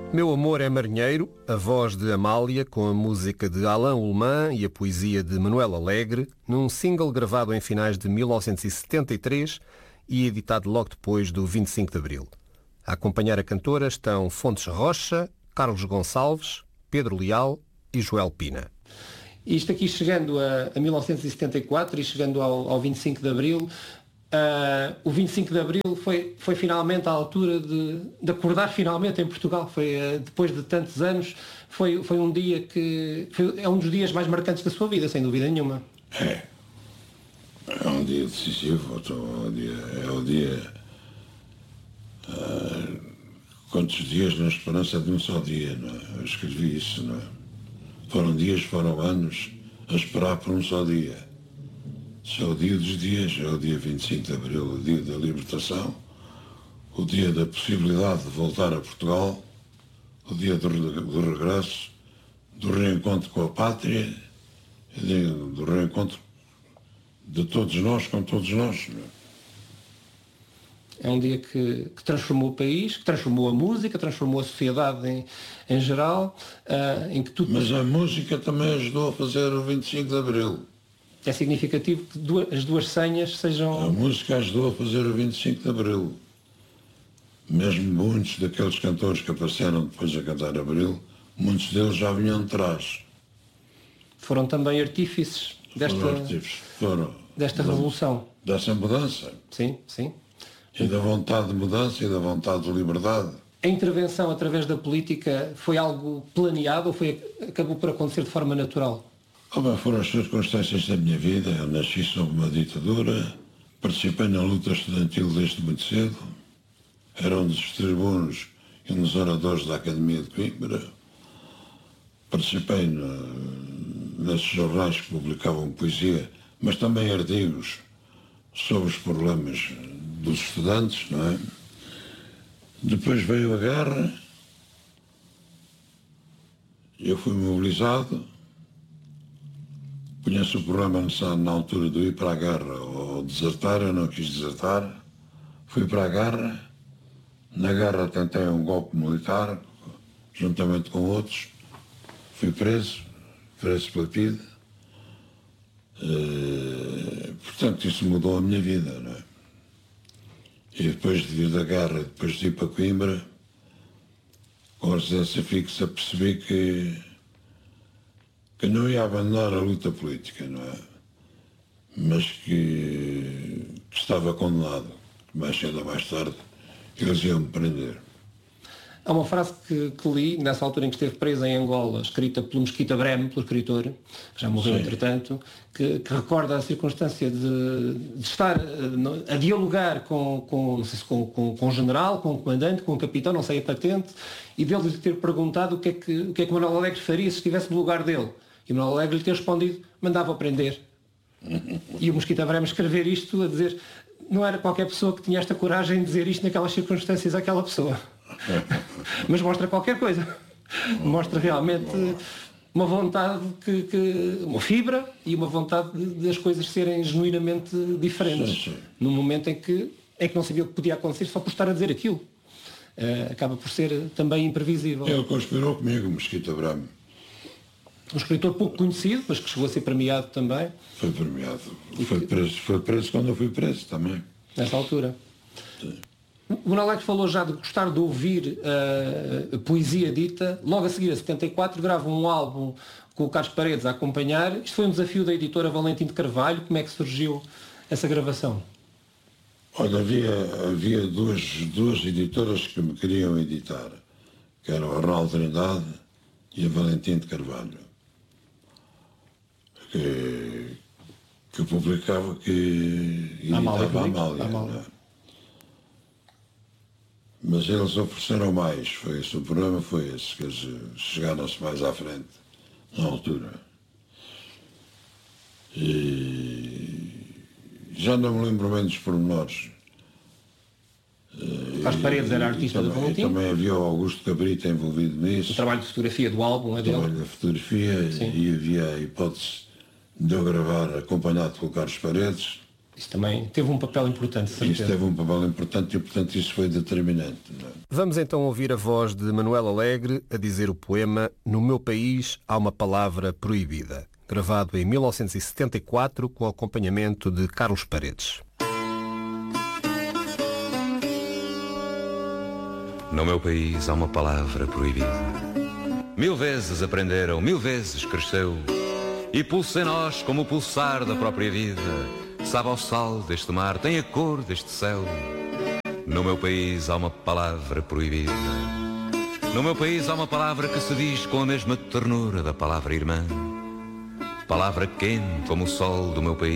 Meu Amor é Marinheiro, a voz de Amália com a música de Alain Ullmann e a poesia de Manuel Alegre, num single gravado em finais de 1973 e editado logo depois do 25 de Abril. A acompanhar a cantora estão Fontes Rocha, Carlos Gonçalves, Pedro Leal e Joel Pina. Isto aqui chegando a 1974 e chegando ao 25 de Abril, o 25 de Abril foi finalmente a altura de acordar finalmente em Portugal. Foi, depois de tantos anos, foi um dia é um dos dias mais marcantes da sua vida, sem dúvida nenhuma. É um dia decisivo, é o dia... quantos dias na esperança de um só dia, não é? Eu escrevi isso, não é? Foram dias, foram anos a esperar por um só dia. Isso é o dia dos dias, é o dia 25 de Abril, o dia da libertação, o dia da possibilidade de voltar a Portugal, o dia do regresso, do reencontro com a pátria, do reencontro de todos nós com todos nós. É um dia que transformou o país, que transformou a música, transformou a sociedade em geral, em que tudo... Mas a música também ajudou a fazer o 25 de Abril. É significativo que as duas senhas sejam... A música ajudou a fazer o 25 de Abril. Mesmo muitos daqueles cantores que apareceram depois a cantar Abril, muitos deles já vinham de trás. Foram também artífices desta revolução. Dessa mudança. Sim, sim. E da vontade de mudança e da vontade de liberdade. A intervenção através da política foi algo planeado ou acabou por acontecer de forma natural? Foram as circunstâncias da minha vida. Eu nasci sob uma ditadura, participei na luta estudantil desde muito cedo, era um dos tribunos e um dos oradores da Academia de Coimbra, participei nesses jornais que publicavam poesia, mas também artigos sobre os problemas dos estudantes, não é? Depois veio a guerra, eu fui mobilizado, conheço o problema na altura de ir para a guerra ou desertar, eu não quis desertar, fui para a guerra, na guerra tentei um golpe militar, juntamente com outros, fui preso pela PIDE, portanto isso mudou a minha vida, não é? E depois de vir da guerra, depois de ir para Coimbra, com a residência fixa, percebi que não ia abandonar a luta política, não é? Mas que estava condenado, que mais cedo ou mais tarde eles iam me prender. Há uma frase que li, nessa altura em que esteve preso em Angola, escrita pelo Mesquita Breme, pelo escritor, que já morreu entretanto, que recorda a circunstância de estar a dialogar com o general, com o comandante, com o capitão, não sei a patente, e dele lhe ter perguntado o que é que Manuel Alegre faria se estivesse no lugar dele. E Manuel Alegre lhe ter respondido, mandava prender. E o Mesquita Breme escrever isto, a dizer, não era qualquer pessoa que tinha esta coragem de dizer isto naquelas circunstâncias àquela pessoa. Mas mostra qualquer coisa. Mostra realmente uma vontade, uma fibra e uma vontade de as coisas serem genuinamente diferentes. Sim. Num momento em que não sabia o que podia acontecer só por estar a dizer aquilo. Acaba por ser também imprevisível. Ele conspirou comigo, Mesquita Breme. Um escritor pouco conhecido, mas que chegou a ser premiado também. Foi premiado. Foi preso quando eu fui preso também. Nessa altura. Sim. O Manuel Alegre falou já de gostar de ouvir a poesia dita. Logo a seguir, a 74, grava um álbum com o Carlos Paredes a acompanhar. Isto foi um desafio da editora Valentim de Carvalho. Como é que surgiu essa gravação? Olha, havia duas editoras que me queriam editar, que eram a Arnaldo Trindade e a Valentim de Carvalho, que publicava, que editava a Amália. Mas eles ofereceram mais, o problema foi esse, que eles chegaram-se mais à frente, na altura. E já não me lembro bem dos pormenores. Carlos Paredes era artista do Valentim. Também havia o Augusto Cabrita envolvido nisso. O trabalho de fotografia do álbum é dele. O trabalho da fotografia. Sim. E havia a hipótese de eu gravar acompanhado pelo Carlos Paredes. Isso também teve um papel importante, certeza. Isso teve um papel importante e, portanto, isso foi determinante. Não é? Vamos então ouvir a voz de Manuel Alegre a dizer o poema No meu país há uma palavra proibida, gravado em 1974 com acompanhamento de Carlos Paredes. No meu país há uma palavra proibida. 1000 vezes aprenderam, 1000 vezes cresceu, e pulsa em nós como o pulsar da própria vida. Sabe ao sal deste mar, tem a cor deste céu. No meu país há uma palavra proibida. No meu país há uma palavra que se diz com a mesma ternura da palavra irmã. Palavra quente como o sol do meu país.